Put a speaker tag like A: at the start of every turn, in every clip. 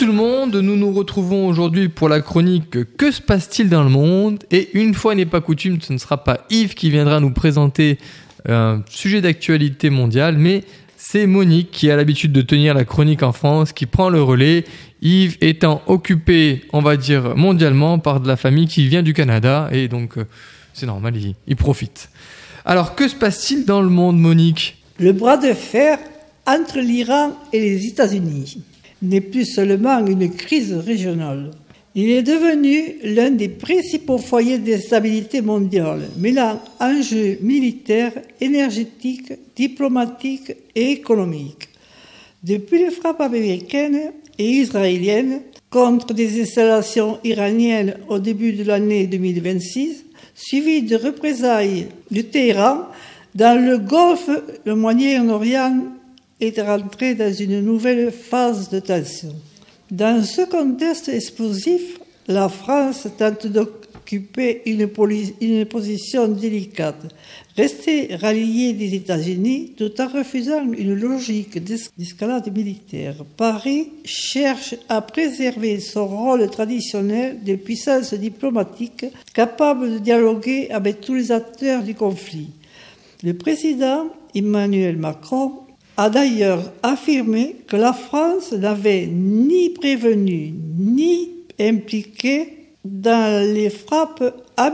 A: Tout le monde, nous nous retrouvons aujourd'hui pour la chronique Que se passe-t-il dans le monde ? Et une fois n'est pas coutume, ce ne sera pas Yves qui viendra nous présenter un sujet d'actualité mondiale, mais c'est Monique qui a l'habitude de tenir la chronique en France, qui prend le relais. Yves étant occupé, on va dire mondialement, par de la famille qui vient du Canada, et donc c'est normal, il profite. Alors, que se passe-t-il dans le monde, Monique ?
B: Le bras de fer entre l'Iran et les États-Unis n'est plus seulement une crise régionale. Il est devenu l'un des principaux foyers d'instabilité mondiale, mêlant enjeux militaires, énergétiques, diplomatiques et économiques. Depuis les frappes américaines et israéliennes contre des installations iraniennes au début de l'année 2026, suivies de représailles de Téhéran, dans le Golfe, le Moyen-Orient est rentré dans une nouvelle phase de tension. Dans ce contexte explosif, la France tente d'occuper une position délicate, rester ralliée des États-Unis tout en refusant une logique d'escalade militaire. Paris cherche à préserver son rôle traditionnel de puissance diplomatique capable de dialoguer avec tous les acteurs du conflit. Le président Emmanuel Macron a d'ailleurs affirmé que la France n'avait ni prévenu ni impliqué dans les frappes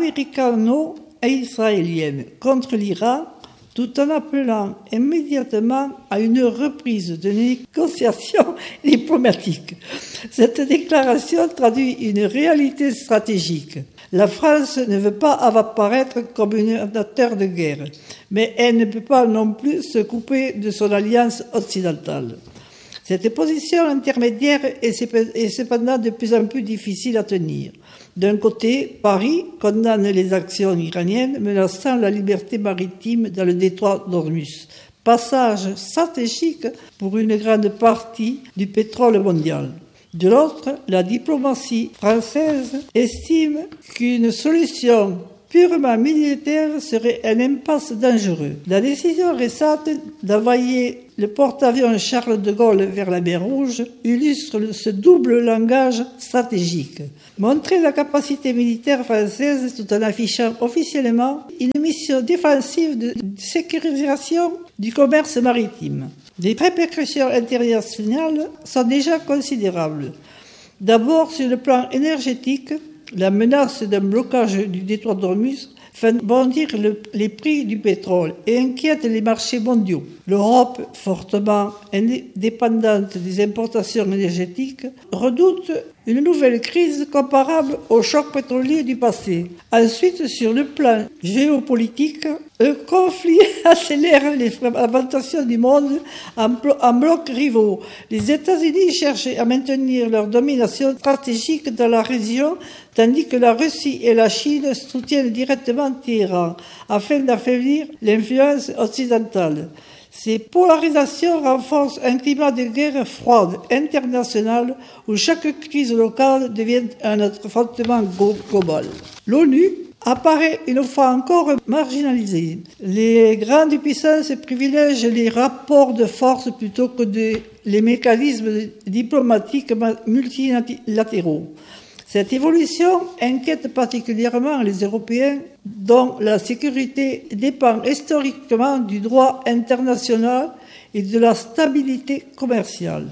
B: américano-israéliennes contre l'Iran, tout en appelant immédiatement à une reprise de négociations diplomatiques. Cette déclaration traduit une réalité stratégique. La France ne veut pas apparaître comme un acteur de guerre, mais elle ne peut pas non plus se couper de son alliance occidentale. Cette position intermédiaire est cependant de plus en plus difficile à tenir. D'un côté, Paris condamne les actions iraniennes menaçant la liberté maritime dans le détroit d'Ormuz, passage stratégique pour une grande partie du pétrole mondial. De l'autre, la diplomatie française estime qu'une solution purement militaire serait un impasse dangereux. La décision récente d'envoyer le porte-avions Charles de Gaulle vers la mer Rouge illustre ce double langage stratégique. Montrer la capacité militaire française tout en affichant officiellement une mission défensive de sécurisation du commerce maritime. Les répercussions internationales sont déjà considérables. D'abord, sur le plan énergétique, la menace d'un blocage du détroit d'Ormuz fait bondir les prix du pétrole et inquiète les marchés mondiaux. L'Europe, fortement dépendante des importations énergétiques, redoute une nouvelle crise comparable au choc pétrolier du passé. Ensuite, sur le plan géopolitique, le conflit accélère les fragmentations du monde en blocs rivaux. Les États-Unis cherchent à maintenir leur domination stratégique dans la région, tandis que la Russie et la Chine soutiennent directement Téhéran, afin d'affaiblir l'influence occidentale. Ces polarisations renforcent un climat de guerre froide internationale où chaque crise locale devient un affrontement global. L'ONU apparaît une fois encore marginalisée. Les grandes puissances privilègient les rapports de force plutôt que les mécanismes diplomatiques multilatéraux. Cette évolution inquiète particulièrement les Européens, dont la sécurité dépend historiquement du droit international et de la stabilité commerciale.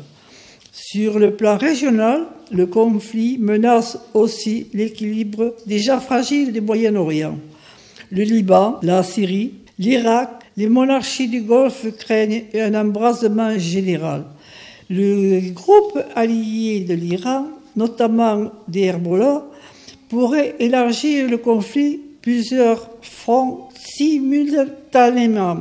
B: Sur le plan régional, le conflit menace aussi l'équilibre déjà fragile du Moyen-Orient. Le Liban, la Syrie, l'Irak, les monarchies du Golfe craignent un embrasement général. Le groupe allié de l'Iran, notamment des Hezbollah, pourrait élargir le conflit plusieurs fronts simultanément.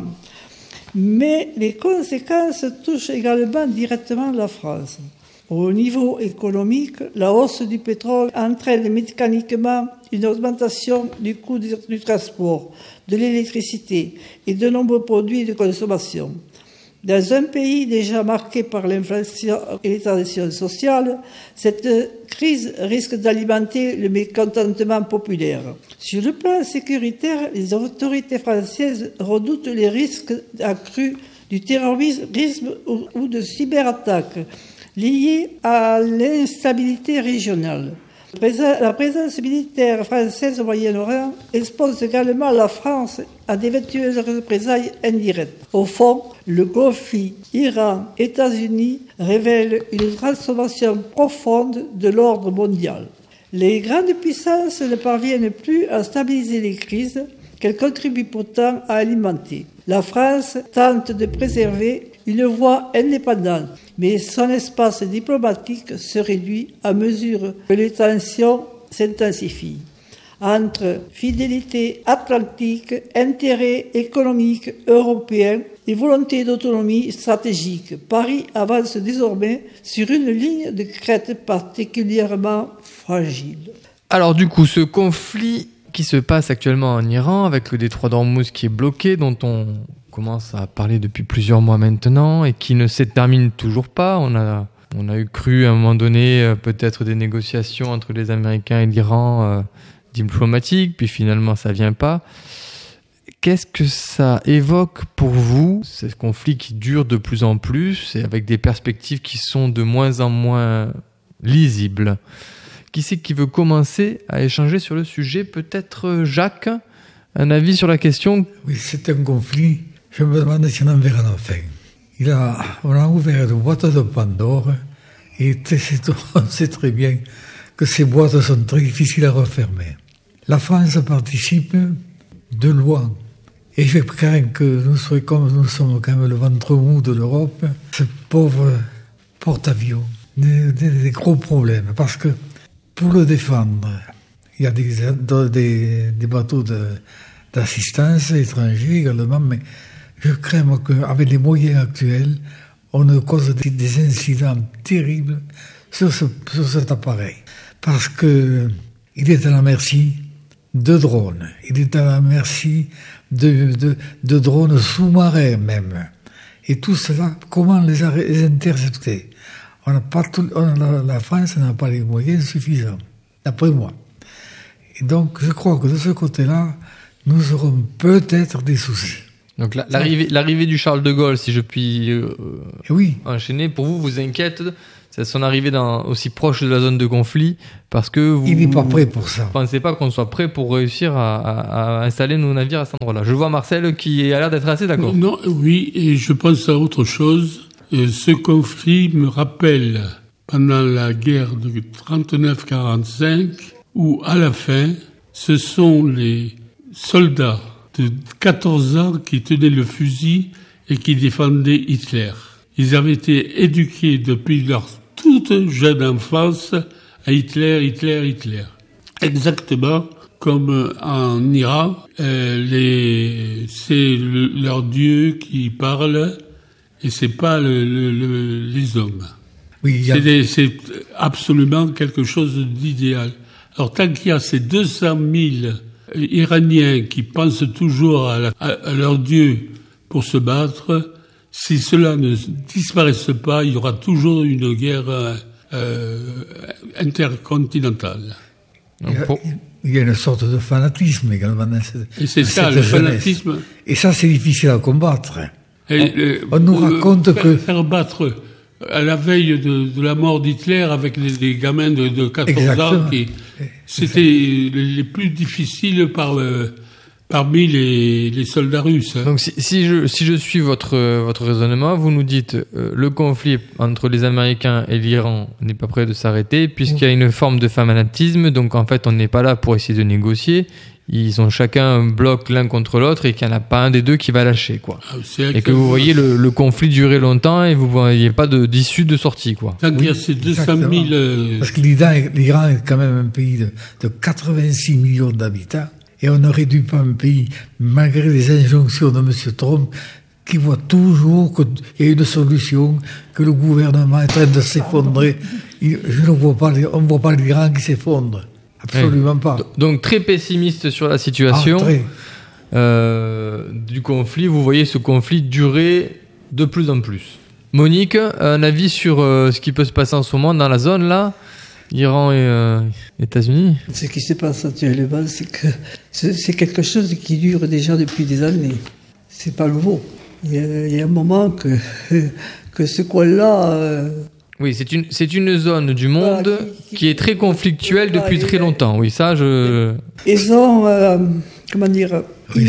B: Mais les conséquences touchent également directement la France. Au niveau économique, la hausse du pétrole entraîne mécaniquement une augmentation du coût du transport, de l'électricité et de nombreux produits de consommation. Dans un pays déjà marqué par l'inflation et les tensions sociales, cette crise risque d'alimenter le mécontentement populaire. Sur le plan sécuritaire, les autorités françaises redoutent les risques accrus du terrorisme ou de cyberattaques, liée à l'instabilité régionale. La présence militaire française au Moyen-Orient expose également la France à d'éventuelles représailles indirectes. Au fond, le conflit Iran-États-Unis révèle une transformation profonde de l'ordre mondial. Les grandes puissances ne parviennent plus à stabiliser les crises qu'elles contribuent pourtant à alimenter. La France tente de préserver une voie indépendante, mais son espace diplomatique se réduit à mesure que les tensions s'intensifient. Entre fidélité atlantique, intérêts économiques européens et volonté d'autonomie stratégique, Paris avance désormais sur une ligne de crête particulièrement fragile.
A: Alors du coup, ce conflit qui se passe actuellement en Iran, avec le détroit d'Ormuz qui est bloqué, dont on commence à parler depuis plusieurs mois maintenant, et qui ne se termine toujours pas. On a eu cru à un moment donné peut-être des négociations entre les Américains et l'Iran diplomatiques, puis finalement ça vient pas. Qu'est-ce que ça évoque pour vous, ce conflit qui dure de plus en plus, et avec des perspectives qui sont de moins en moins lisibles? Qui c'est qui veut commencer à échanger sur le sujet? Peut-être Jacques, un avis sur la question?
C: Oui, c'est un conflit. Je me demande si on en verra la fin. On a ouvert une boîte de Pandore et on sait très bien que ces boîtes sont très difficiles à refermer. La France participe de loin. Et je crains que nous sommes quand même le ventre mou de l'Europe, ce pauvre porte-avions, des gros problèmes. Parce que pour le défendre, il y a des bateaux d'assistance étrangers également, mais je crains qu'avec les moyens actuels, on ne cause des incidents terribles sur cet appareil. Parce qu'il est à la merci de drones, il est à la merci de drones sous-marins même. Et tout cela, comment les intercepter? La France n'a pas les moyens suffisants, d'après moi. Et donc, je crois que de ce côté-là, nous aurons peut-être des soucis.
A: Donc l'arrivée du Charles de Gaulle, si je puis enchaîner, pour vous inquiète, c'est son arrivée aussi proche de la zone de conflit, parce que
C: il n'est pas prêt pour ça.
A: Vous ne pensez pas qu'on soit prêt pour réussir à installer nos navires à cet endroit-là? Je vois Marcel qui a l'air d'être assez d'accord.
D: Non, oui, et je pense à autre chose. Ce conflit me rappelle pendant la guerre de 39-45, où à la fin, ce sont les soldats de 14 ans qui tenaient le fusil et qui défendaient Hitler. Ils avaient été éduqués depuis leur toute jeune enfance à Hitler. Exactement comme en Iran, c'est leur Dieu qui parle et c'est pas les hommes.
C: Oui,
D: c'est absolument quelque chose d'idéal. Alors tant qu'il y a ces 200 000 Iraniens qui pensent toujours à leur Dieu pour se battre, si cela ne disparaisse pas, il y aura toujours une guerre intercontinentale.
C: Il y a une sorte de fanatisme également dans
D: et c'est ça, le fanatisme.
C: Et ça, c'est difficile à combattre. On nous raconte que...
D: Faire battre à la veille de la mort d'Hitler avec des gamins de 14 ans c'était les plus difficiles parmi les soldats russes.
A: Donc si je suis votre raisonnement, vous nous dites le conflit entre les Américains et l'Iran n'est pas prêt de s'arrêter puisqu'il y a une forme de fanatisme, donc en fait on n'est pas là pour essayer de négocier. Ils ont chacun un bloc l'un contre l'autre et qu'il n'y en a pas un des deux qui va lâcher, quoi. Et que vous voyez le conflit durer longtemps et vous voyez pas d'issue de sortie, quoi.
D: Tant qu'il y a ces 200 000...
C: Parce que l'Iran est quand même un pays de 86 millions d'habitants et on ne réduit pas un pays, malgré les injonctions de M. Trump, qui voit toujours qu'il y a une solution, que le gouvernement est en train de s'effondrer. On ne voit pas l'Iran qui s'effondre. Absolument pas.
A: Donc très pessimiste sur la situation du conflit. Vous voyez ce conflit durer de plus en plus. Monique, un avis sur ce qui peut se passer en ce moment dans la zone là, Iran et États-Unis?
B: Ce qui se passe actuellement, c'est que c'est quelque chose qui dure déjà depuis des années. C'est pas nouveau. Il y a un moment que ce coin-là
A: Oui, c'est une zone du monde
B: Voilà,
A: qui est très conflictuelle depuis très longtemps. Oui, ça,
B: Ils ont, comment dire,
C: Oui,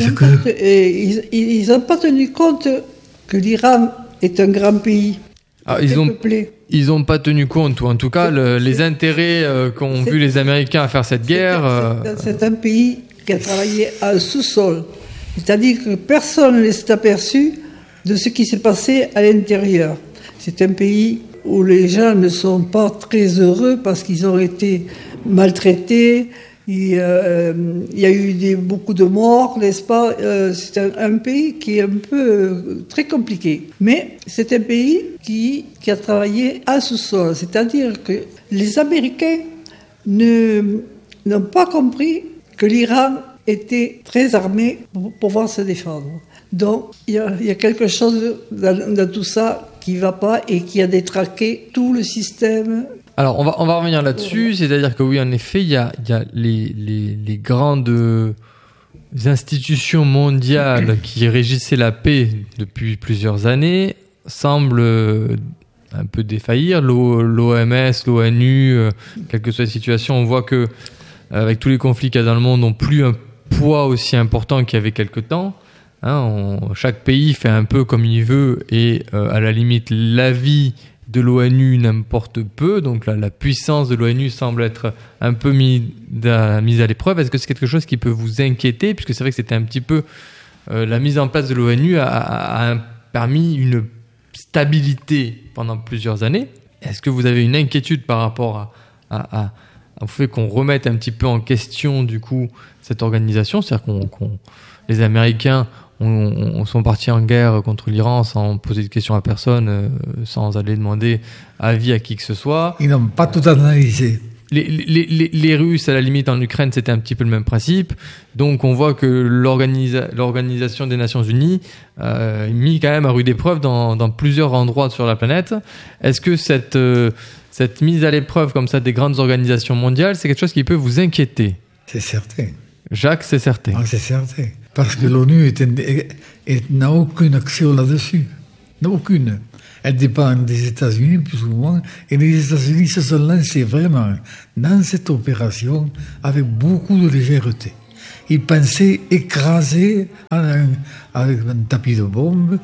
B: ils n'ont pas tenu compte que l'Iran est un grand pays.
A: Ah,
B: très peuplé.
A: ils ont pas tenu compte, ou en tout cas, les intérêts qu'ont vu les Américains à faire cette guerre.
B: C'est un pays qui a travaillé en sous-sol. C'est-à-dire que personne ne s'est aperçu de ce qui s'est passé à l'intérieur. C'est un pays où les gens ne sont pas très heureux parce qu'ils ont été maltraités. Il y a eu beaucoup de morts, n'est-ce pas? C'est un pays qui est un peu très compliqué. Mais c'est un pays qui a travaillé à sous-sol. C'est-à-dire que les Américains n'ont pas compris que l'Iran était très armé pour pouvoir se défendre. Donc, il y a quelque chose dans tout ça qui ne va pas et qui a détraqué tout le système.
A: Alors, on va revenir là-dessus, c'est-à-dire que oui, en effet, il y a les grandes institutions mondiales qui régissaient la paix depuis plusieurs années semblent un peu défaillir. L'OMS, l'ONU, quelle que soit la situation, on voit que avec tous les conflits qu'il y a dans le monde, n'ont plus un poids aussi important qu'il y avait quelque temps. Chaque pays fait un peu comme il veut et à la limite, l'avis de l'ONU n'importe peu, donc la puissance de l'ONU semble être un peu mise à l'épreuve. Est-ce que c'est quelque chose qui peut vous inquiéter, puisque c'est vrai que c'était un petit peu la mise en place de l'ONU a permis une stabilité pendant plusieurs années. Est-ce que vous avez une inquiétude par rapport au fait qu'on remette un petit peu en question du coup cette organisation, c'est-à-dire qu'on les Américains sont partis en guerre contre l'Iran sans poser de questions à personne, sans aller demander avis à qui que ce soit.
C: Ils n'ont pas tout analysé.
A: Les Russes, à la limite, en Ukraine, c'était un petit peu le même principe. Donc, on voit que l'Organisation des Nations Unies mis quand même à rude épreuve dans plusieurs endroits sur la planète. Est-ce que cette mise à l'épreuve comme ça des grandes organisations mondiales, c'est quelque chose qui peut vous inquiéter?
C: C'est certain.
A: Jacques, c'est certain.
C: Ah, c'est certain. Parce que l'ONU n'a aucune action là-dessus. Aucune. Elle dépend des États-Unis, plus ou moins, et les États-Unis se sont lancés vraiment dans cette opération avec beaucoup de légèreté. Ils pensaient écraser avec un tapis de bombes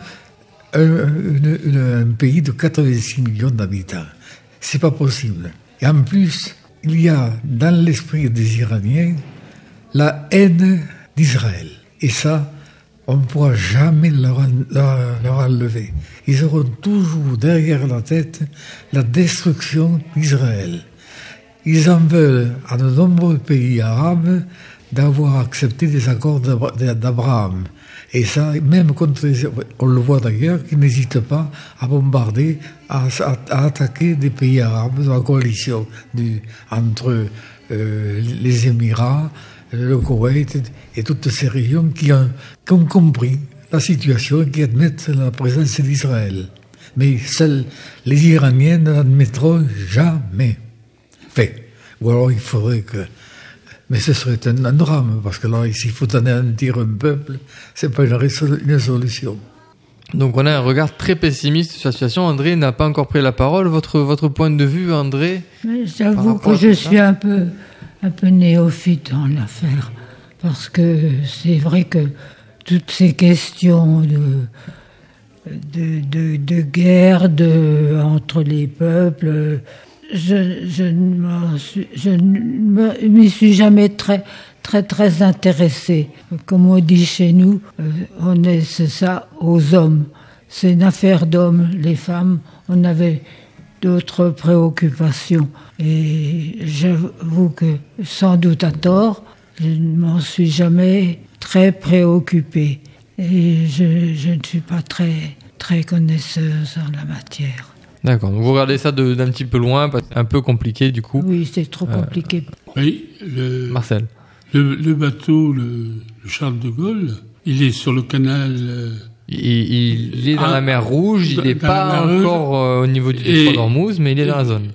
C: un pays de 86 millions d'habitants. C'est pas possible. Et en plus, il y a dans l'esprit des Iraniens la haine d'Israël. Et ça, on ne pourra jamais leur enlever. Ils auront toujours derrière la tête la destruction d'Israël. Ils en veulent à de nombreux pays arabes d'avoir accepté des accords d'Abraham. Et ça, même contre on le voit d'ailleurs, qu'ils n'hésitent pas à bombarder, à attaquer des pays arabes dans la coalition entre les Émirats, le Koweït et toutes ces régions qui ont compris la situation et qui admettent la présence d'Israël. Mais les Iraniens ne l'admettront jamais. Ou alors il faudrait que... Mais ce serait un drame, parce que là, s'il faut anéantir un peuple, c'est pas une solution.
A: Donc on a un regard très pessimiste sur la situation. André n'a pas encore pris la parole. Votre point de vue, André?
E: Mais j'avoue que je suis un peu néophyte dans l'affaire, parce que c'est vrai que toutes ces questions de guerre entre les peuples, je ne m'y suis jamais très intéressée. Comme on dit chez nous, on laisse ça aux hommes. C'est une affaire d'hommes. Les femmes, on avait d'autres préoccupations. Et j'avoue que, sans doute à tort, je ne m'en suis jamais très préoccupée. Et je ne suis pas très connaisseuse en la matière.
A: D'accord, donc vous regardez ça d'un petit peu loin, un peu compliqué du coup.
E: Oui, c'est trop compliqué.
D: Oui,
A: Marcel.
D: Le bateau, le Charles de Gaulle, il est sur le canal...
A: Il est dans la mer Rouge, il n'est pas encore au niveau du détroit d'Ormuz, mais il est dans la zone.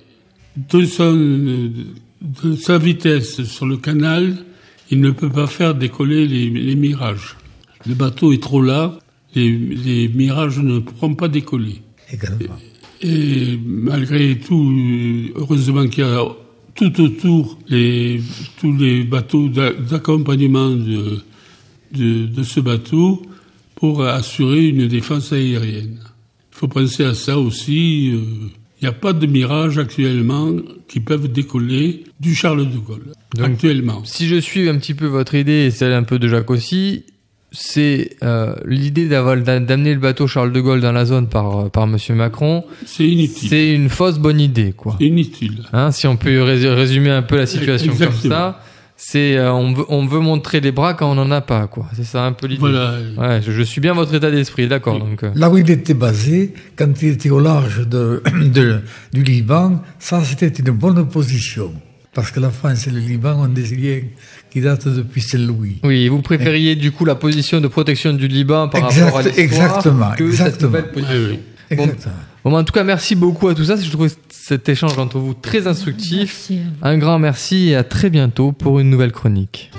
D: De sa vitesse sur le canal, il ne peut pas faire décoller les mirages. Le bateau est trop là, les mirages ne pourront pas décoller. Et malgré tout, heureusement qu'il y a tout autour tous les bateaux d'accompagnement de ce bateau pour assurer une défense aérienne. Il faut penser à ça aussi. Il n'y a pas de Mirage actuellement qui peuvent décoller du Charles de Gaulle, donc, actuellement.
A: Si je suis un petit peu votre idée, et celle un peu de Jacques aussi, c'est l'idée d'amener le bateau Charles de Gaulle dans la zone par Monsieur Macron.
D: C'est inutile.
A: C'est une fausse bonne idée, quoi.
D: C'est inutile.
A: Si on peut résumer un peu la situation.
D: Exactement.
A: Comme ça, c'est on veut montrer les bras quand on n'en a pas, quoi. C'est ça un peu l'idée.
D: Voilà.
A: Ouais, je suis bien votre état d'esprit, d'accord.
D: Oui.
A: Donc,
C: Là où il était basé, quand il était au large du Liban, ça c'était une bonne position. Parce que la France et le Liban ont des liens qui datent depuis Saint-Louis.
A: Oui, vous préfériez du coup la position de protection du Liban par rapport à l'histoire
C: exactement,
A: que cette nouvelle position.
D: Oui.
C: Exactement.
A: Bon, en tout cas, merci beaucoup à tout ça. Je trouve cet échange entre vous très instructif.
E: Merci.
A: Un grand merci et à très bientôt pour une nouvelle chronique.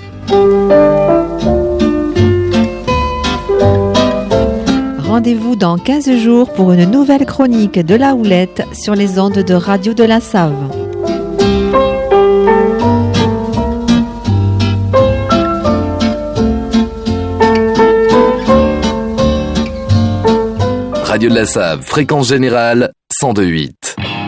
F: Rendez-vous dans 15 jours pour une nouvelle chronique de La Houlette sur les ondes de Radio de la Save.
G: Radio de la Save, fréquence générale 102.8.